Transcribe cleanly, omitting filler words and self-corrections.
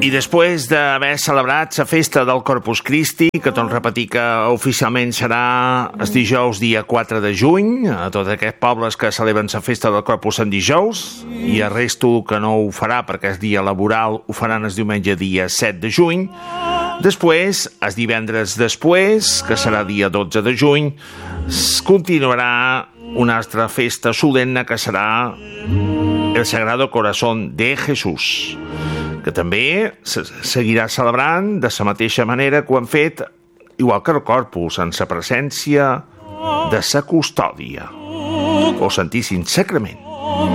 I després d'haver celebrat la festa del Corpus Christi, que torno a repetir que oficialment serà el dijous dia 4 de juny, a tots aquests pobles que celebren la festa del Corpus en dijous, i el resto que no ho farà perquè és dia laboral, ho faran el diumenge dia 7 de juny. Després, el divendres després, que serà dia 12 de juny, continuarà una altra festa solemne que serà el Sagrado Corazón de Jesús, que també seguirà celebrant de la mateixa manera que ho han fet, igual que el Corpus, en la presència de la custòdia o Santíssim Sacrament.